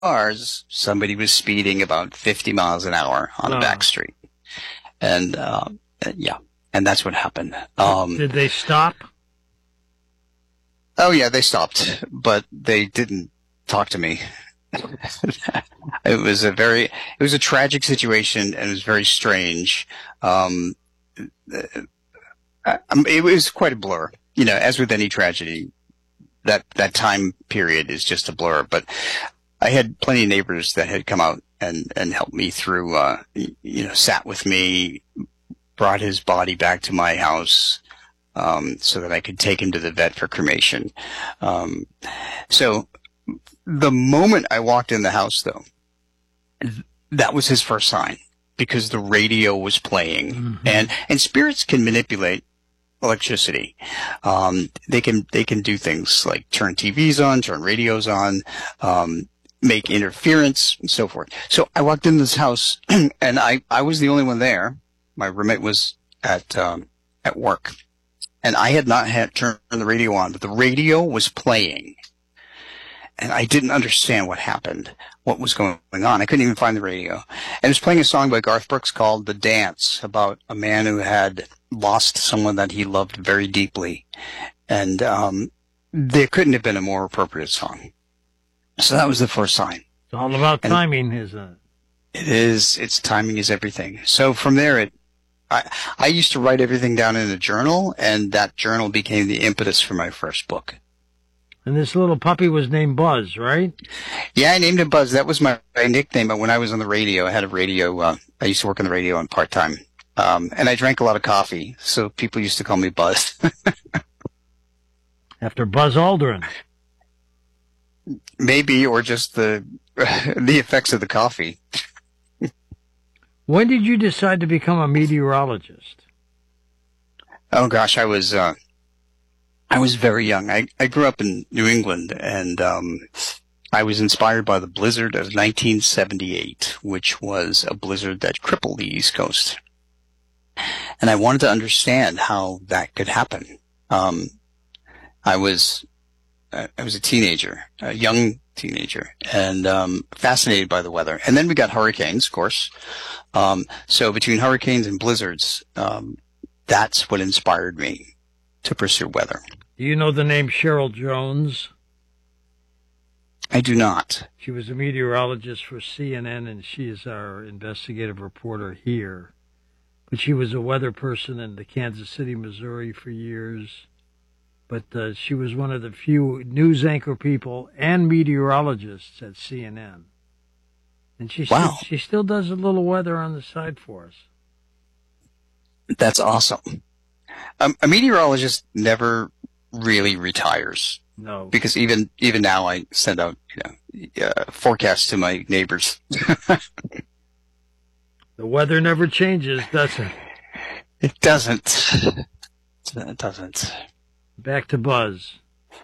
cars, somebody was speeding about 50 miles an hour on a back street. And, yeah, and that's what happened. Did they stop? Oh yeah, they stopped, but they didn't talk to me. It was a tragic situation, and it was very strange. It was quite a blur. You know, as with any tragedy, that time period is just a blur. But I had plenty of neighbors that had come out and helped me through, sat with me, brought his body back to my house, so that I could take him to the vet for cremation. So the moment I walked in the house, though, that was his first sign, because the radio was playing. Mm-hmm. And spirits can manipulate electricity. They can do things like turn TVs on, turn radios on, make interference, and so forth. So I walked in this house, and I was the only one there. My roommate was at work, and I had not had turned the radio on, but the radio was playing. And I didn't understand what happened, what was going on. I couldn't even find the radio. And it was playing a song by Garth Brooks called The Dance, about a man who had lost someone that he loved very deeply. And there couldn't have been a more appropriate song. So that was the first sign. It's all about timing, isn't it? It is. It's timing is everything. So from there, I used to write everything down in a journal, and that journal became the impetus for my first book. And this little puppy was named Buzz, right? Yeah, I named him Buzz. That was my nickname. But when I was on the radio, I had a radio. I used to work on the radio on part-time. And I drank a lot of coffee, so people used to call me Buzz. After Buzz Aldrin. Maybe, or just the effects of the coffee. When did you decide to become a meteorologist? Oh, gosh, I was very young. I grew up in New England, and I was inspired by the blizzard of 1978, which was a blizzard that crippled the East Coast. And I wanted to understand how that could happen. I was a teenager, a young teenager, and fascinated by the weather. And then we got hurricanes, of course. So between hurricanes and blizzards, that's what inspired me to pursue weather. Do you know the name Cheryl Jones? I do not. She was a meteorologist for CNN, and she is our investigative reporter here. But she was a weather person in the Kansas City, Missouri for years. But she was one of the few news anchor people and meteorologists at CNN. And she still does a little weather on the side for us. That's awesome. A meteorologist never really retires. No. Because even now I send out, forecasts to my neighbors. The weather never changes, does it? It doesn't. It doesn't. Back to Buzz.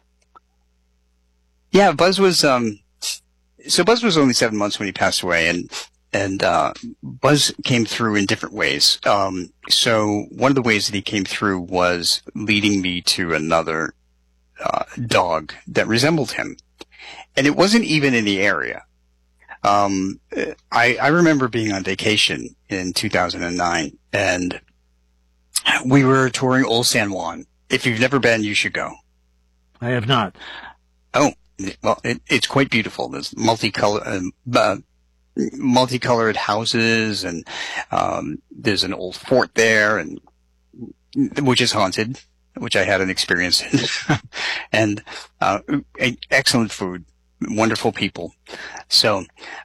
Yeah, Buzz was, so Buzz was only 7 months when he passed away, and Buzz came through in different ways. So one of the ways that he came through was leading me to another dog that resembled him. And it wasn't even in the area. I remember being on vacation in 2009, and we were touring Old San Juan. If you've never been, you should go. I have not. Oh, well, it's quite beautiful. There's multicolored houses, and there's an old fort there, and which is haunted, which I had an experience in, and excellent food, wonderful people. So,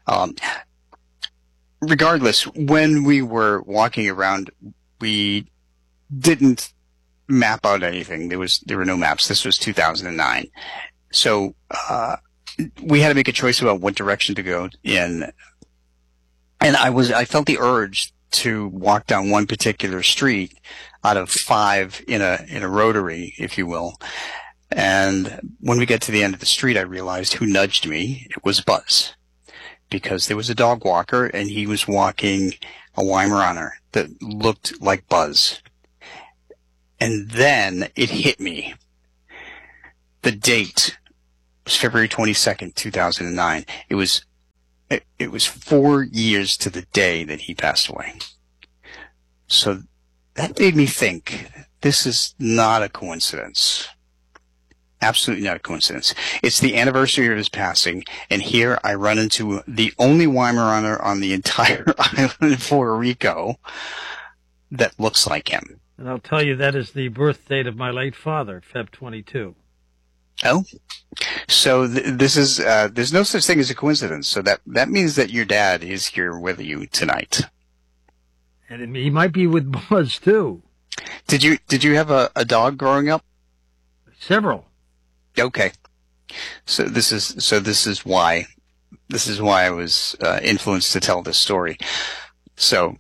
regardless, when we were walking around, we didn't map out anything. There were no maps. This was 2009. So, we had to make a choice about what direction to go in. And I felt the urge to walk down one particular street out of 5 in a rotary, if you will. And when we get to the end of the street, I realized who nudged me. It was Buzz, because there was a dog walker, and he was walking a Weimaraner that looked like Buzz. And then it hit me. The date was February 22nd, 2009. It was it was 4 years to the day that he passed away. So that made me think, this is not a coincidence. Absolutely not a coincidence. It's the anniversary of his passing, and here I run into the only Weimaraner on the entire island of Puerto Rico that looks like him. And I'll tell you, that is the birth date of my late father, Feb 22. Oh, so this is, there's no such thing as a coincidence. So that means that your dad is here with you tonight. And he might be with Buzz, too. Did you have a dog growing up? Several. Okay. So this is why I was influenced to tell this story. So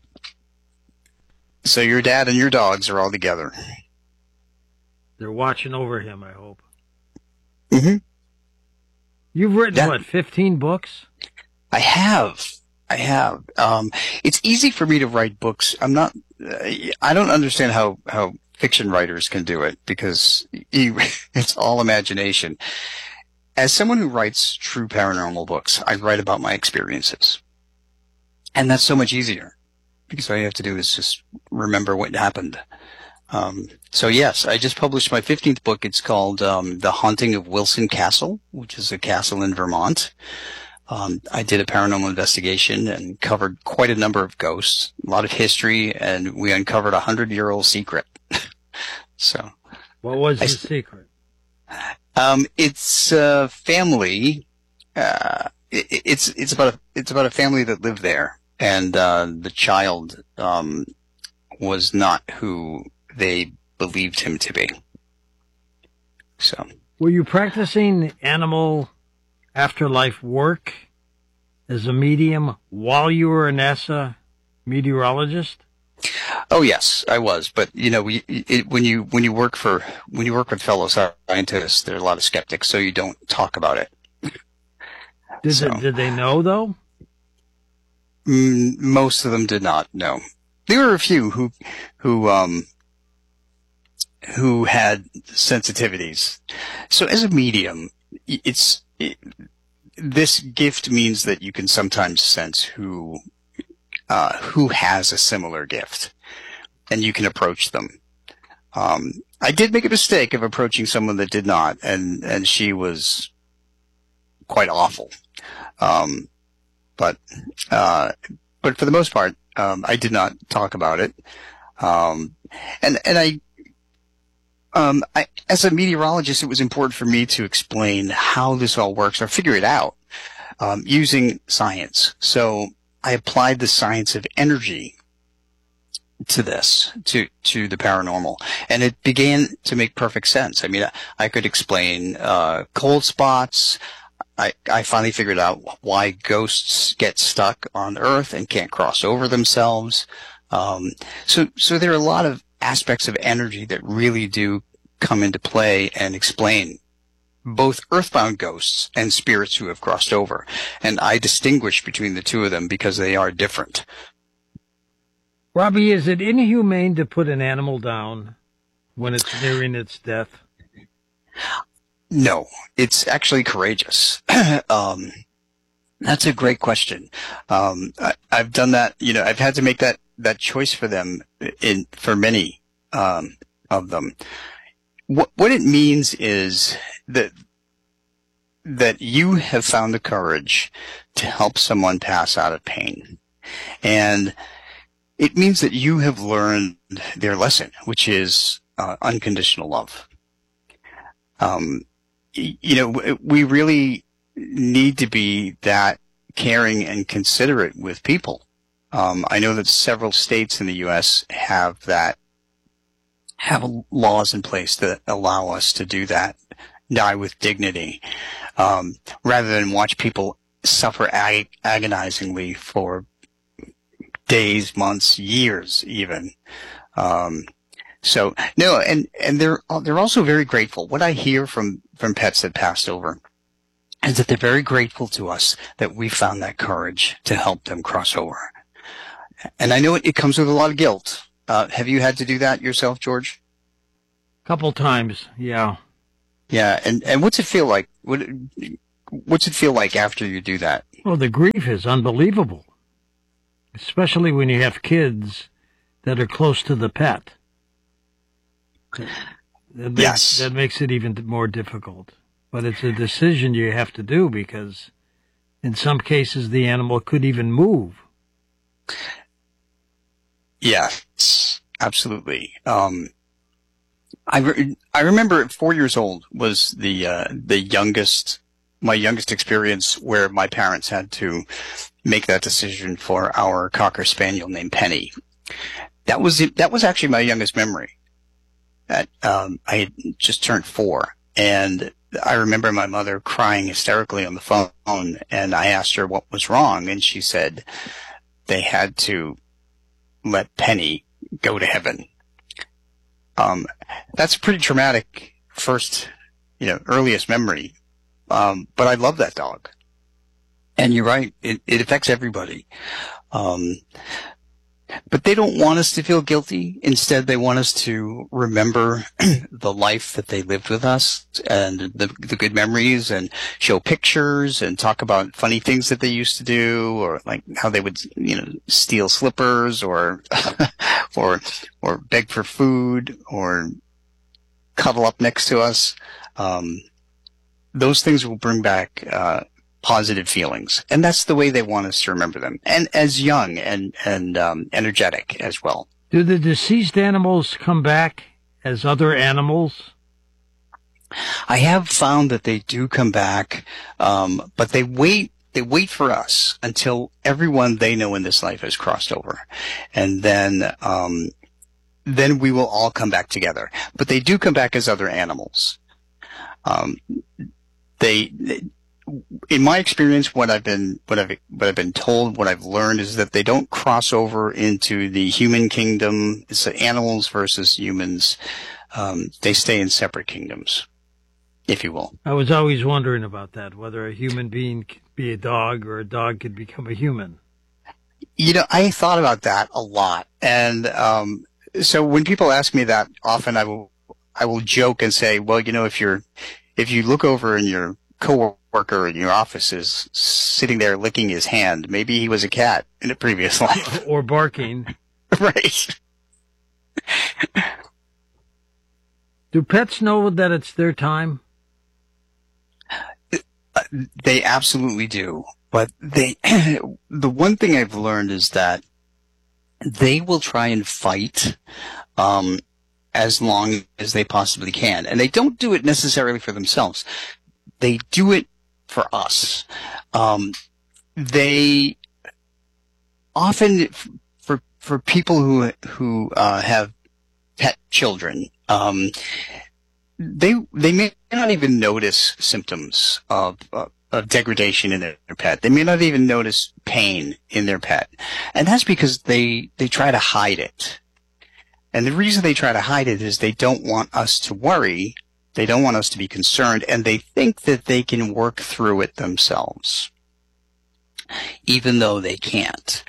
your dad and your dogs are all together. They're watching over him, I hope. Mm-hmm. You've written, 15 books? I have. It's easy for me to write books. I don't understand how fiction writers can do it, because it's all imagination. As someone who writes true paranormal books, I write about my experiences. And that's so much easier, because all you have to do is just remember what happened. So yes, I just published my 15th book. It's called The Haunting of Wilson Castle, which is a castle in Vermont. I did a paranormal investigation and covered quite a number of ghosts, a lot of history, and we uncovered a 100-year-old secret. So, what was the secret? It's a family. It's about a family that lived there, and the child was not who they believed him to be. So, were you practicing animal afterlife work as a medium while you were a NASA meteorologist? Oh yes, I was. But when you work with fellow scientists, there are a lot of skeptics, so you don't talk about it. Did they know though? Most of them did not know. There were a few who had sensitivities. So as a medium, this gift means that you can sometimes sense who has a similar gift, and you can approach them. I did make a mistake of approaching someone that did not, and she was quite awful. But for the most part, I did not talk about it. And I, as a meteorologist, it was important for me to explain how this all works, or figure it out, using science. So I applied the science of energy to this, to the paranormal, and it began to make perfect sense. I mean, I could explain cold spots. I finally figured out why ghosts get stuck on Earth and can't cross over themselves. So there are a lot of aspects of energy that really do come into play and explain both earthbound ghosts and spirits who have crossed over. And I distinguish between the two of them because they are different. Robbie, is it inhumane to put an animal down when it's nearing its death? No, it's actually courageous. That's a great question. I've done that. I've had to make that choice for them for many of them. What it means is that you have found the courage to help someone pass out of pain, and it means that you have learned their lesson, which is unconditional love. We really need to be that caring and considerate with people. I know that several states in the U.S. have laws in place that allow us to do that, die with dignity, rather than watch people suffer agonizingly for days, months, years, even. So no, and they're also very grateful. What I hear from pets that passed over is that they're very grateful to us that we found that courage to help them cross over. And I know it comes with a lot of guilt. Have you had to do that yourself, George? Couple times, yeah. Yeah, and what's it feel like? What's it feel like after you do that? Well, the grief is unbelievable, especially when you have kids that are close to the pet. Yes. That makes it even more difficult. But it's a decision you have to do because in some cases the animal could even move. Yes, absolutely. I remember at 4 years old was my youngest experience where my parents had to make that decision for our Cocker Spaniel named Penny. That was actually my youngest memory. I had just turned 4, and I remember my mother crying hysterically on the phone, and I asked her what was wrong, and she said they had to let Penny go to heaven. That's a pretty traumatic earliest memory. But I love that dog. And you're right, it affects everybody. But they don't want us to feel guilty. Instead, they want us to remember the life that they lived with us and the good memories, and show pictures and talk about funny things that they used to do, or like how they would, steal slippers or, or beg for food or cuddle up next to us. Those things will bring back, positive feelings, and that's the way they want us to remember them, and as young and energetic as well. Do the deceased animals come back as other animals? I have found that they do come back, but they wait for us until everyone they know in this life has crossed over, and then we will all come back together. But they do come back as other animals. In my experience, what I've been told, what I've learned is that they don't cross over into the human kingdom. It's animals versus humans. They stay in separate kingdoms, if you will. I was always wondering about that, whether a human being could be a dog or a dog could become a human. I thought about that a lot. And, so when people ask me that, often I will joke and say, well, if you look over and your coworker in your office is sitting there licking his hand, maybe he was a cat in a previous life. Or barking. Right. Do pets know that it's their time? They absolutely do. But the one thing I've learned is that they will try and fight, as long as they possibly can. And they don't do it necessarily for themselves. They do it for us. They often, for people who have pet children, they may not even notice symptoms of degradation in their pet. They may not even notice pain in their pet. And that's because they try to hide it. And the reason they try to hide it is they don't want us to worry. They don't want us to be concerned, and they think that they can work through it themselves, even though they can't.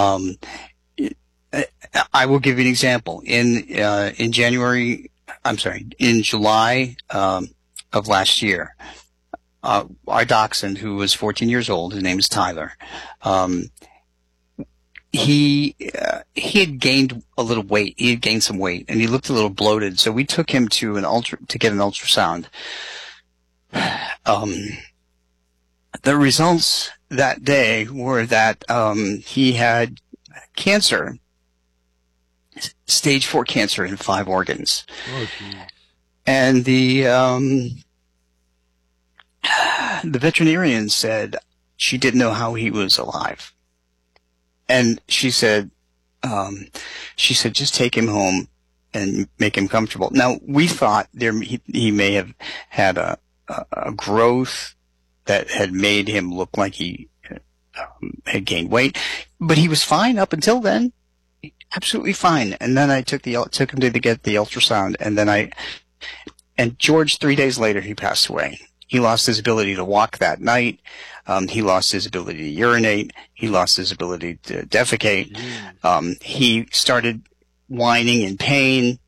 I will give you an example. In July of last year, our dachshund, who was 14 years old, his name is Tyler, he had gained a little weight. He had gained some weight, and he looked a little bloated. So we took him to get an ultrasound. The results that day were that he had cancer, stage 4 cancer in 5 organs. Oh, geez. And the veterinarian said she didn't know how he was alive. And she said, just take him home and make him comfortable. Now, we thought he may have had a growth that had made him look like he had gained weight, but he was fine up until then, absolutely fine. And then I took him to get the ultrasound, and George, 3 days later, he passed away. He lost his ability to walk that night. He lost his ability to urinate. He lost his ability to defecate. He started whining in pain,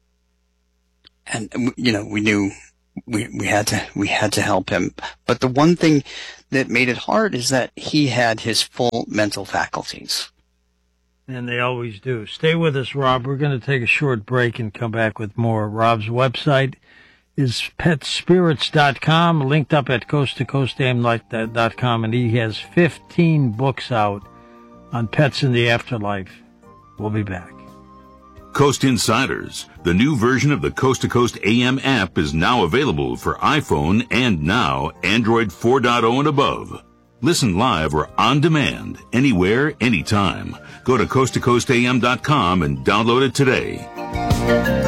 and we knew we had to help him. But the one thing that made it hard is that he had his full mental faculties. And they always do. Stay with us, Rob. We're going to take a short break and come back with more. Rob's website is petspirits.com, linked up at coasttocoastamlike.com, and he has 15 books out on pets in the afterlife. We'll be back. Coast Insiders, the new version of the Coast to Coast AM app, is now available for iPhone and now Android 4.0 and above. Listen live or on demand, anywhere, anytime. Go to coasttocoastam.com and download it today.